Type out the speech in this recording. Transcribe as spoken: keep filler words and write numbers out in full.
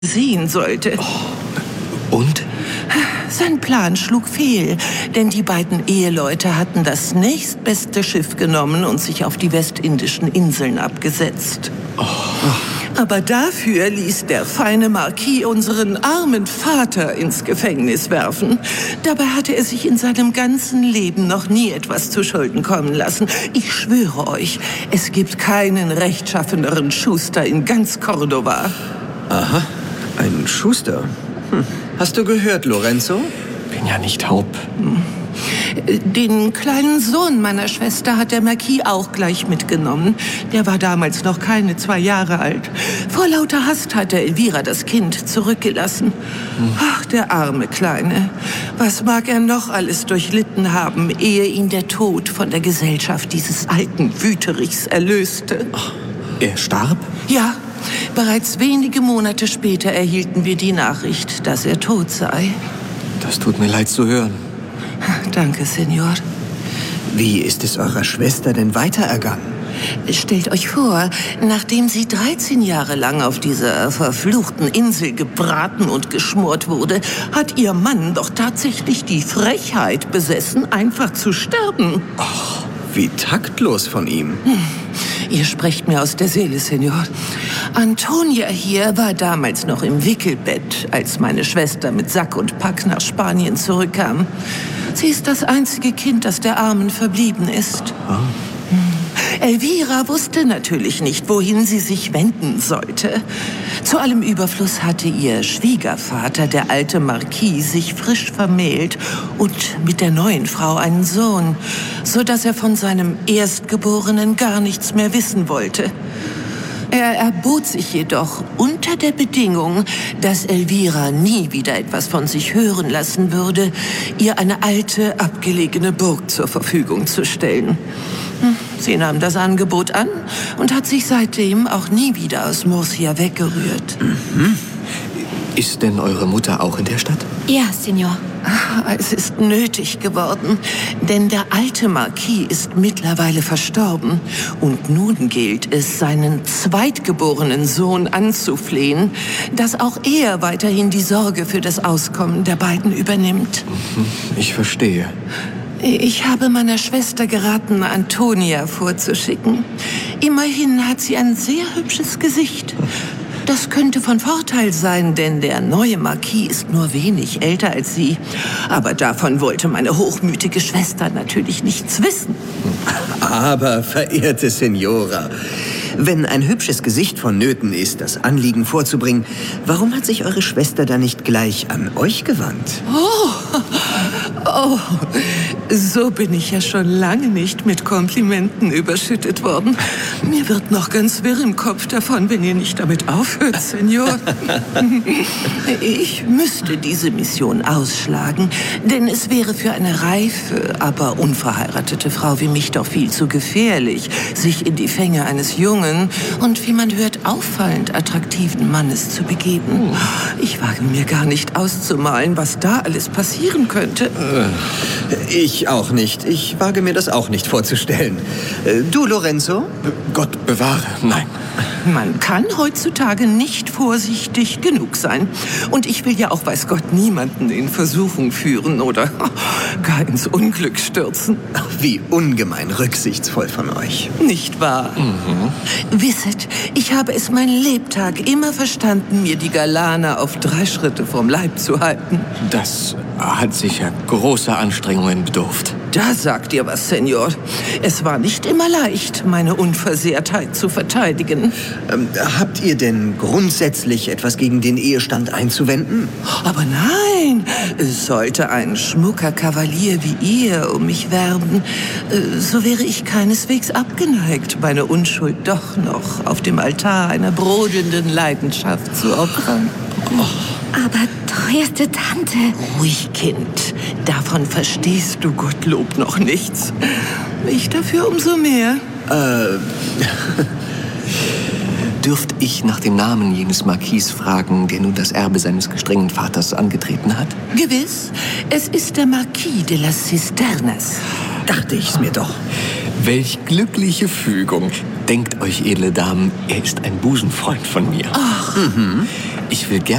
sehen sollte. Oh. Und? Sein Plan schlug fehl, denn die beiden Eheleute hatten das nächstbeste Schiff genommen und sich auf die westindischen Inseln abgesetzt. Oh. Aber dafür ließ der feine Marquis unseren armen Vater ins Gefängnis werfen. Dabei hatte er sich in seinem ganzen Leben noch nie etwas zu Schulden kommen lassen. Ich schwöre euch, es gibt keinen rechtschaffeneren Schuster in ganz Cordova. Aha, ein Schuster. Hm. Hast du gehört, Lorenzo? Bin ja nicht taub. Den kleinen Sohn meiner Schwester hat der Marquis auch gleich mitgenommen. Der war damals noch keine zwei Jahre alt. Vor lauter Hast hatte Elvira das Kind zurückgelassen. Ach, der arme Kleine. Was mag er noch alles durchlitten haben, ehe ihn der Tod von der Gesellschaft dieses alten Wüterichs erlöste? Ach, er starb? Ja. Bereits wenige Monate später erhielten wir die Nachricht, dass er tot sei. Das tut mir leid zu hören. Danke, Senor. Wie ist es eurer Schwester denn weiter ergangen? Stellt euch vor, nachdem sie dreizehn Jahre lang auf dieser verfluchten Insel gebraten und geschmort wurde, hat ihr Mann doch tatsächlich die Frechheit besessen, einfach zu sterben. Ach, wie taktlos von ihm. Hm. Ihr sprecht mir aus der Seele, Senor. Antonia hier war damals noch im Wickelbett, als meine Schwester mit Sack und Pack nach Spanien zurückkam. Sie ist das einzige Kind, das der Armen verblieben ist. Oh. Elvira wusste natürlich nicht, wohin sie sich wenden sollte. Zu allem Überfluss hatte ihr Schwiegervater, der alte Marquis, sich frisch vermählt und mit der neuen Frau einen Sohn, so dass er von seinem Erstgeborenen gar nichts mehr wissen wollte. Er erbot sich jedoch unter der Bedingung, dass Elvira nie wieder etwas von sich hören lassen würde, ihr eine alte, abgelegene Burg zur Verfügung zu stellen. Sie nahm das Angebot an und hat sich seitdem auch nie wieder aus Murcia weggerührt. Mhm. Ist denn eure Mutter auch in der Stadt? Ja, Senor. Es ist nötig geworden, denn der alte Marquis ist mittlerweile verstorben. Und nun gilt es, seinen zweitgeborenen Sohn anzuflehen, dass auch er weiterhin die Sorge für das Auskommen der beiden übernimmt. Ich verstehe. Ich habe meiner Schwester geraten, Antonia vorzuschicken. Immerhin hat sie ein sehr hübsches Gesicht. Das könnte von Vorteil sein, denn der neue Marquis ist nur wenig älter als sie. Aber davon wollte meine hochmütige Schwester natürlich nichts wissen. Aber, verehrte Senora, wenn ein hübsches Gesicht vonnöten ist, das Anliegen vorzubringen, warum hat sich eure Schwester da nicht gleich an euch gewandt? Oh, oh, so bin ich ja schon lange nicht mit Komplimenten überschüttet worden. Mir wird noch ganz wirr im Kopf davon, wenn ihr nicht damit aufhört, Senor. Ich müsste diese Mission ausschlagen, denn es wäre für eine reife, aber unverheiratete Frau wie mich doch viel zu gefährlich, sich in die Fänge eines jungen und, wie man hört, auffallend attraktiven Mannes zu begeben. Ich wage mir gar nicht auszumalen, was da alles passieren könnte. Ich auch nicht. Ich wage mir das auch nicht vorzustellen. Du, Lorenzo? Gott bewahre, nein. Man kann heutzutage nicht vorsichtig genug sein. Und ich will ja auch, weiß Gott, niemanden in Versuchung führen oder gar ins Unglück stürzen. Wie ungemein rücksichtsvoll von euch. Nicht wahr? Mhm. Wisset, ich habe es mein Lebtag immer verstanden, mir die Galana auf drei Schritte vom Leib zu halten. Das hat sicher großer Anstrengungen bedurft. Da sagt ihr was, Senor. Es war nicht immer leicht, meine Unversehrtheit zu verteidigen. Ähm, habt ihr denn grundsätzlich etwas gegen den Ehestand einzuwenden? Aber nein, sollte ein schmucker Kavalier wie ihr um mich werben, so wäre ich keineswegs abgeneigt, meine Unschuld doch noch auf dem Altar einer brodelnden Leidenschaft zu opfern. Oh. Aber teuerste Tante... Ruhig, Kind. Davon verstehst du Gottlob noch nichts. Ich dafür umso mehr. Äh... Dürft ich nach dem Namen jenes Marquis fragen, der nun das Erbe seines gestrengen Vaters angetreten hat? Gewiss. Es ist der Marquis de las Cisternas. Dachte ich's mir doch. Welch glückliche Fügung. Denkt euch, edle Damen, er ist ein Busenfreund von mir. Ach. Mhm. Ich will gerne